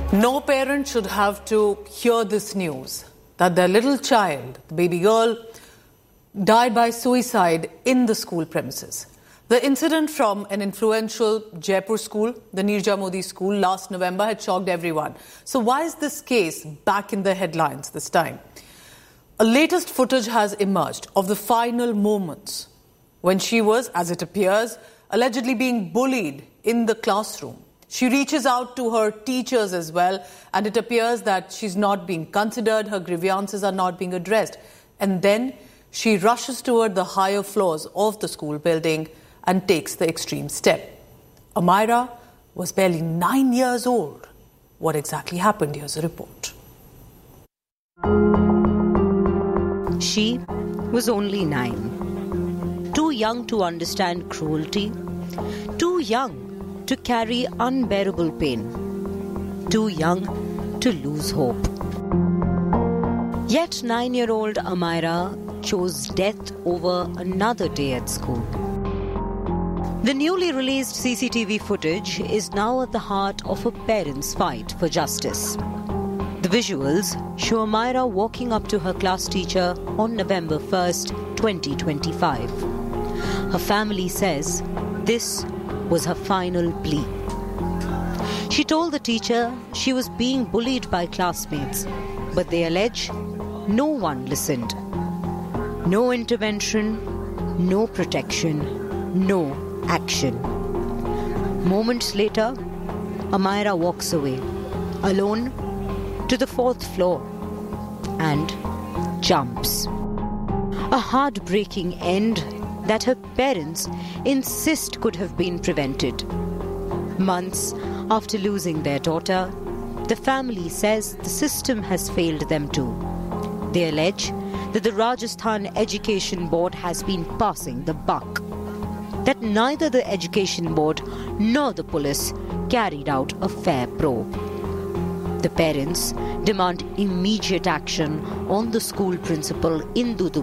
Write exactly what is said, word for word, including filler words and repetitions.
No parent should have to hear this news that their little child, the baby girl, died by suicide in the school premises. The incident from an influential Jaipur school, the Nirja Modi school, last November had shocked everyone. So why is this case back in the headlines this time? A latest footage has emerged of the final moments when she was, as it appears, allegedly being bullied in the classroom. She reaches out to her teachers as well, and it appears that she's not being considered, her grievances are not being addressed. And then she rushes toward the higher floors of the school building and takes the extreme step. Amira was barely nine years old. What exactly happened? Here's a report. She was only nine. Too young to understand cruelty. Too young to carry unbearable pain. Too young to lose hope. Yet nine-year-old Amira chose death over another day at school. The newly released C C T V footage is now at the heart of a parent's fight for justice. The visuals show Amira walking up to her class teacher on November first, twenty twenty-five. Her family says this was her final plea. She told the teacher she was being bullied by classmates, but they allege no one listened. No intervention, no protection, no action. Moments later, Amira walks away, alone, to the fourth floor and jumps. A heartbreaking end that her parents insist could have been prevented. Months after losing their daughter, the family says the system has failed them too. They allege that the Rajasthan Education Board has been passing the buck, that neither the Education Board nor the police carried out a fair probe. The parents demand immediate action on the school principal Indu